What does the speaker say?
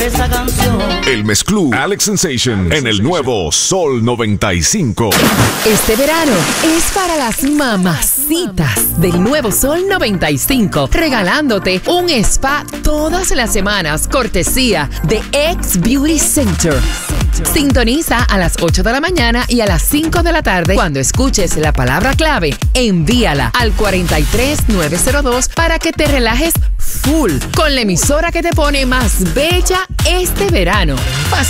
esa canción. El mezclú Alex Sensation en el nuevo Sol 95. Este verano es para las mamacitas del nuevo Sol 95, regalándote un spa todas las semanas, cortesía de X Beauty Center. Sintoniza a las 8 de la mañana y a las 5 de la tarde. Cuando escuches la palabra clave, envíala al 43902 para que te relajes full con la emisora que te pone más bella este verano.